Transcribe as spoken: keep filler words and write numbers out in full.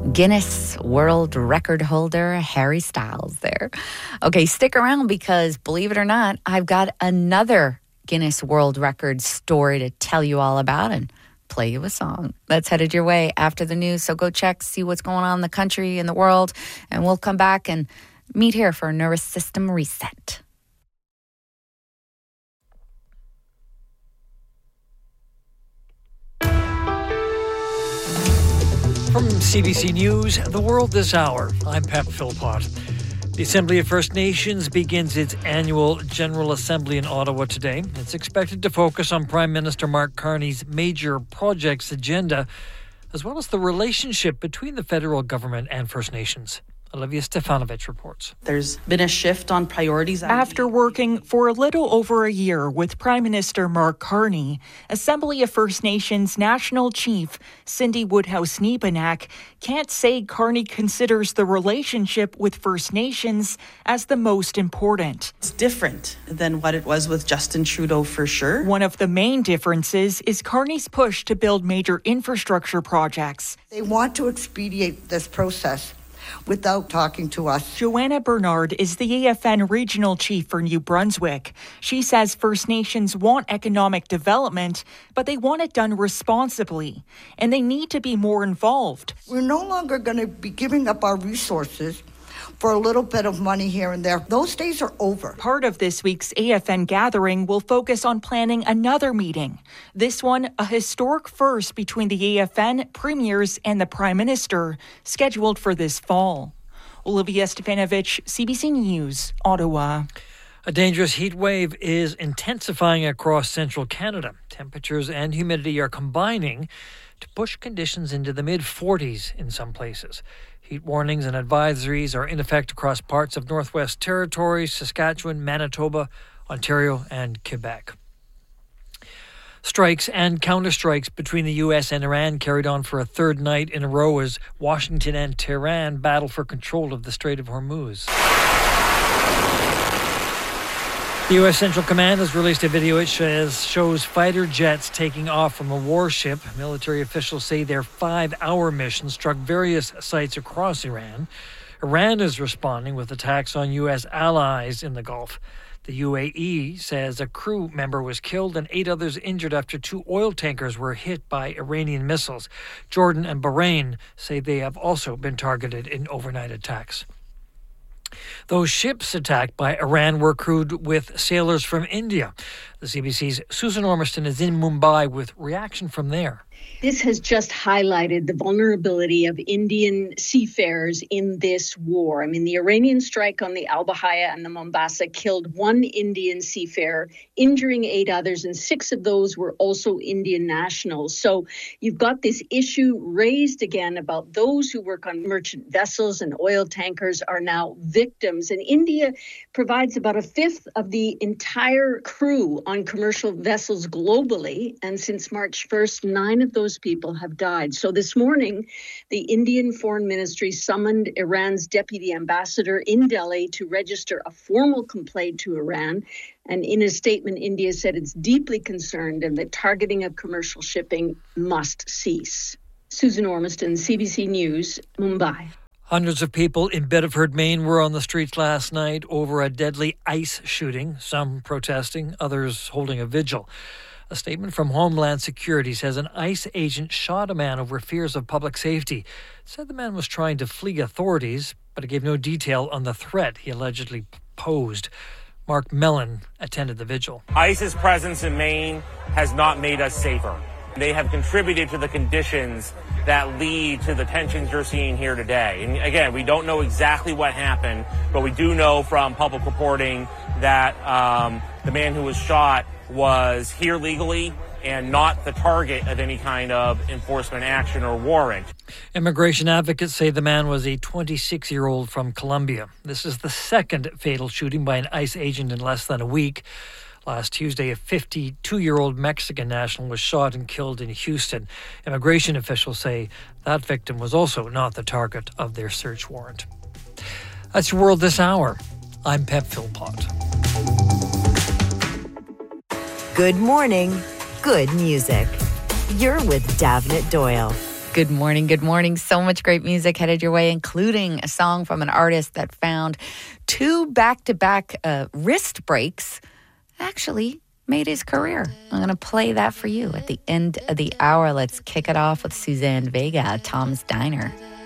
Guinness World Record holder Harry Styles there. Okay, stick around because, believe it or not, I've got another Guinness World Record story to tell you all about and play you a song. That's headed your way after the news, so go check, see what's going on in the country and the world, and we'll come back and meet here for a nervous system reset. From C B C News, The World This Hour, I'm Pep Philpott. The Assembly of First Nations begins its annual General Assembly in Ottawa today. It's expected to focus on Prime Minister Mark Carney's major projects agenda, as well as the relationship between the federal government and First Nations. Olivia Stefanovic reports. There's been a shift on priorities. After working for a little over a year with Prime Minister Mark Carney, Assembly of First Nations National Chief Cindy Woodhouse-Nebenak can't say Carney considers the relationship with First Nations as the most important. It's different than what it was with Justin Trudeau, for sure. One of the main differences is Carney's push to build major infrastructure projects. They want to expedite this process without talking to us. Joanna Bernard is the A F N Regional Chief for New Brunswick. She says First Nations want economic development, but they want it done responsibly, and they need to be more involved. We're no longer going to be giving up our resources for a little bit of money here and there. Those days are over. Part of this week's A F N gathering will focus on planning another meeting. This one, a historic first between the A F N, premiers, and the Prime Minister, scheduled for this fall. Olivia Stefanovic, C B C News, Ottawa. A dangerous heat wave is intensifying across central Canada. Temperatures and humidity are combining to push conditions into the mid forties in some places. Heat warnings and advisories are in effect across parts of Northwest Territories, Saskatchewan, Manitoba, Ontario, and Quebec. Strikes and counterstrikes between the U S and Iran carried on for a third night in a row as Washington and Tehran battle for control of the Strait of Hormuz. The U S Central Command has released a video it says shows fighter jets taking off from a warship. Military officials say their five-hour mission struck various sites across Iran. Iran is responding with attacks on U S allies in the Gulf. The U A E says a crew member was killed and eight others injured after two oil tankers were hit by Iranian missiles. Jordan and Bahrain say they have also been targeted in overnight attacks. Those ships attacked by Iran were crewed with sailors from India. The C B C's Susan Ormiston is in Mumbai with reaction from there. This has just highlighted the vulnerability of Indian seafarers in this war. I mean, the Iranian strike on the Al Bahaya and the Mombasa killed one Indian seafarer, injuring eight others, and six of those were also Indian nationals. So you've got this issue raised again about those who work on merchant vessels and oil tankers are now victims. And India provides about a fifth of the entire crew on commercial vessels globally. And since March first, nine of those people have died. So this morning, the Indian Foreign Ministry summoned Iran's deputy ambassador in Delhi to register a formal complaint to Iran. And in a statement, India said it's deeply concerned and that targeting of commercial shipping must cease. Susan Ormiston, C B C News, Mumbai. Hundreds of people in Bedford, Maine were on the streets last night over a deadly ICE shooting, some protesting, others holding a vigil. A statement from Homeland Security says an ICE agent shot a man over fears of public safety. It said the man was trying to flee authorities, but it gave no detail on the threat he allegedly posed. Mark Mellon attended the vigil. ICE's presence in Maine has not made us safer. They have contributed to the conditions that lead to the tensions you're seeing here today. And again, we don't know exactly what happened, but we do know from public reporting that um, the man who was shot was here legally and not the target of any kind of enforcement action or warrant. Immigration advocates say the man was a twenty-six-year-old from Colombia. This is the second fatal shooting by an ICE agent in less than a week. Last Tuesday, a fifty-two-year-old Mexican national was shot and killed in Houston. Immigration officials say that victim was also not the target of their search warrant. That's your World This Hour. I'm Pep Philpott. Good morning, good music. You're with Davnit Doyle. Good morning, good morning. So much great music headed your way, including a song from an artist that found two back-to-back uh, wrist breaks actually made his career. I'm going to play that for you at the end of the hour. Let's kick it off with Suzanne Vega, Tom's Diner.